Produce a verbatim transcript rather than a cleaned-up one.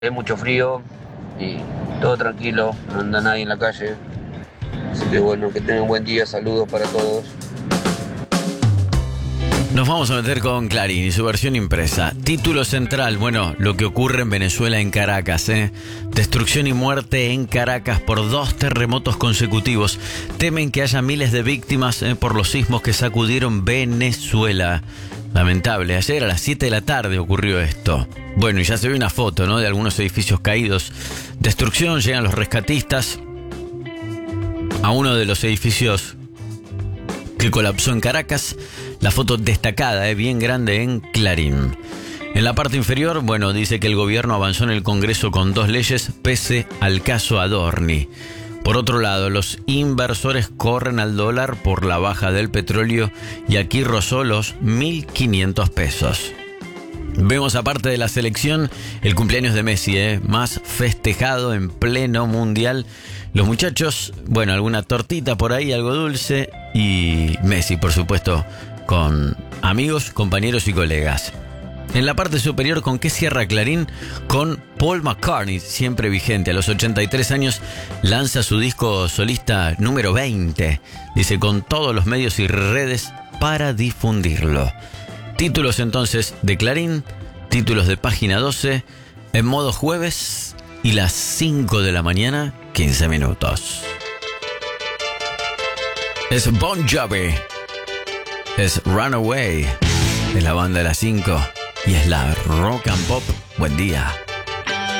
Hay mucho frío y todo tranquilo, no anda nadie en la calle. Así que bueno, que tengan un buen día, saludos para todos. Nos vamos a meter con Clarín y su versión impresa. Título central, bueno, lo que ocurre en Venezuela, en Caracas, ¿eh? Destrucción y muerte en Caracas por dos terremotos consecutivos. Temen que haya miles de víctimas ¿eh? por los sismos que sacudieron Venezuela. Lamentable, ayer a las siete de la tarde ocurrió esto. Bueno, y ya se ve una foto, ¿no? De algunos edificios caídos. Destrucción, llegan los rescatistas a uno de los edificios que colapsó en Caracas. La foto destacada, eh, bien grande en Clarín. En la parte inferior, bueno, dice que el gobierno avanzó en el Congreso con dos leyes pese al caso Adorni. Por otro lado, los inversores corren al dólar por la baja del petróleo y aquí rozó los mil quinientos pesos. Vemos aparte de la selección el cumpleaños de Messi, ¿eh? Más festejado en pleno mundial. Los muchachos, bueno, alguna tortita por ahí, algo dulce y Messi, por supuesto, con amigos, compañeros y colegas. En la parte superior, ¿con qué cierra Clarín? Con Paul McCartney, siempre vigente. A los ochenta y tres años lanza su disco solista número veinte. Dice, con todos los medios y redes para difundirlo. Títulos entonces de Clarín, títulos de Página doce, en modo jueves y las cinco de la mañana, quince minutos. Es Bon Jovi. Es Runaway, de la banda de las cinco, y es la Rock and Pop. Buen día.